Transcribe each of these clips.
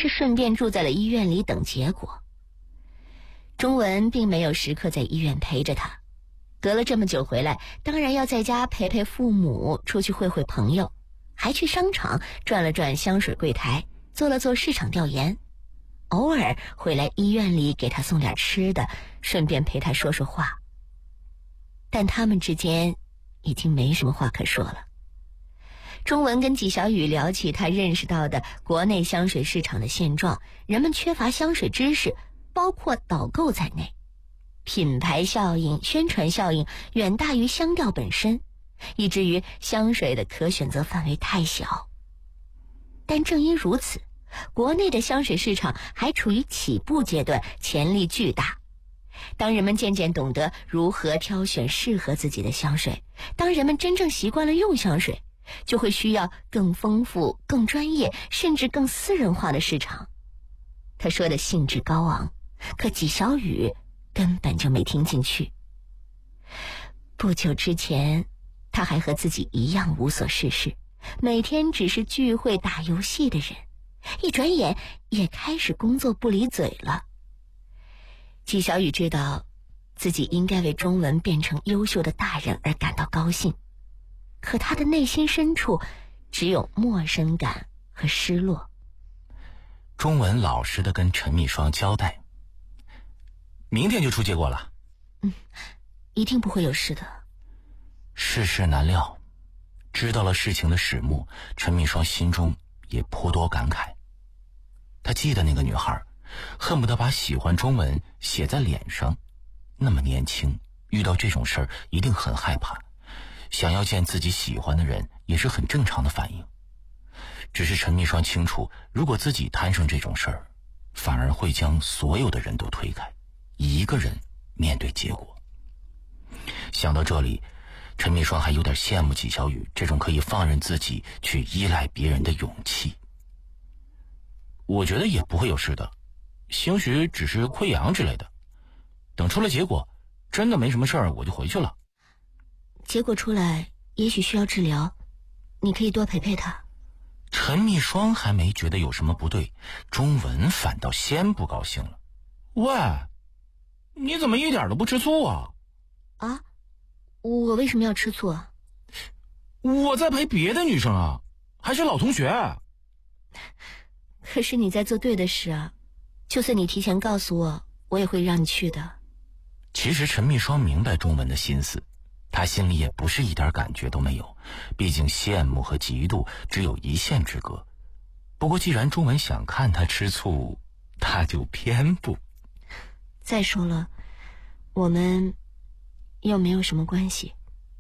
是顺便住在了医院里等结果。钟文并没有时刻在医院陪着他，隔了这么久回来，当然要在家陪陪父母，出去会会朋友，还去商场转了转香水柜台，做了做市场调研，偶尔回来医院里给他送点吃的，顺便陪他说说话。但他们之间已经没什么话可说了。钟文跟纪晓宇聊起他认识到的国内香水市场的现状，人们缺乏香水知识，包括导购在内，品牌效应、宣传效应远大于香调本身，以至于香水的可选择范围太小。但正因如此，国内的香水市场还处于起步阶段，潜力巨大。当人们渐渐懂得如何挑选适合自己的香水，当人们真正习惯了用香水，就会需要更丰富、更专业，甚至更私人化的市场。他说的兴致高昂，可纪晓宇根本就没听进去。不久之前，他还和自己一样无所事事，每天只是聚会打游戏的人，一转眼也开始工作不离嘴了。纪晓宇知道自己应该为钟文变成优秀的大人而感到高兴，可他的内心深处只有陌生感和失落。 钟文老实地跟陈蜜霜交代，明天就出结果了。 一定不会有事的。 世事难料，知道了事情的始末，陈蜜霜心中也颇多感慨。他记得那个女孩，恨不得把喜欢钟文写在脸上。那么年轻，遇到这种事儿一定很害怕，想要见自己喜欢的人也是很正常的反应。只是陈蜜霜清楚，如果自己摊上这种事儿，反而会将所有的人都推开，一个人面对结果。想到这里，陈蜜霜还有点羡慕纪晓宇这种可以放任自己去依赖别人的勇气。我觉得也不会有事的，兴许只是溃疡之类的，等出了结果，真的没什么事儿，我就回去了。 结果出来也许需要治疗，你可以多陪陪他。 陈蜜霜还没觉得有什么不对，钟文反倒先不高兴了。喂，你怎么一点都不吃醋啊？ 啊？我为什么要吃醋啊？ 我在陪别的女生啊，还是老同学。 可是你在做对的事啊，就算你提前告诉我，我也会让你去的。 其实陈蜜霜明白钟文的心思，他心里也不是一点感觉都没有，毕竟羡慕和嫉妒只有一线之隔。不过既然钟文想看他吃醋，他就偏不。 再说了，我们又没有什么关系。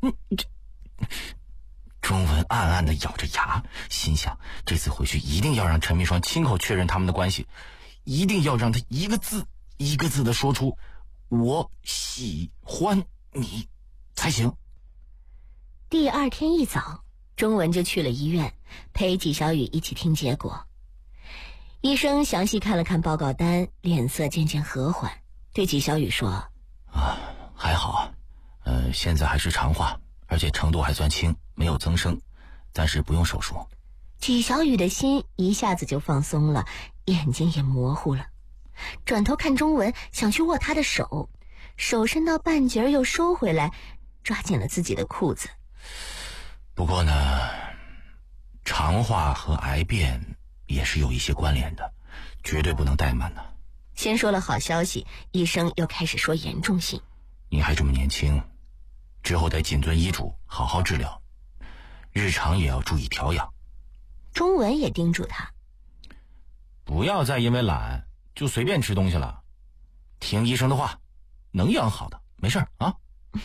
钟文暗暗地咬着牙，心想这次回去一定要让陈蜜霜亲口确认他们的关系，一定要让他一个字一个字地说出我喜欢你才行。 第二天一早，钟文就去了医院，陪纪晓宇一起听结果。医生详细看了看报告单，脸色渐渐和缓，对纪晓宇说： 还好，现在还是常化，而且程度还算轻，没有增生，暂时不用手术。 纪晓宇的心一下子就放松了，眼睛也模糊了，转头看钟文，想去握他的手，手伸到半截又收回来，抓紧了自己的裤子。 不过呢，常化和癌变也是有一些关联的，绝对不能怠慢呢。 先说了好消息，医生又开始说严重性。 你还这么年轻，之后得谨遵医嘱，好好治疗，日常也要注意调养。 钟文也叮嘱他， 不要再因为懒就随便吃东西了，听医生的话，能养好的，没事啊。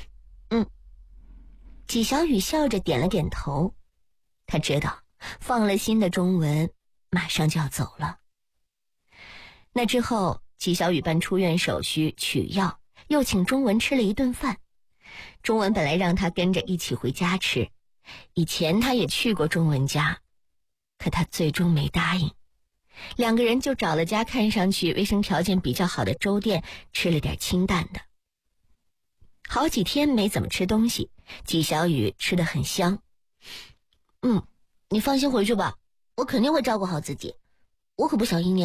纪晓宇笑着点了点头，他知道放了心的钟文马上就要走了。那之后，纪晓宇办出院手续、取药，又请钟文吃了一顿饭。钟文本来让他跟着一起回家吃，以前他也去过钟文家，可他最终没答应。两个人就找了家看上去卫生条件比较好的粥店，吃了点清淡的。好几天没怎么吃东西，纪晓宇吃得很香。你放心回去吧，我肯定会照顾好自己，我可不想一年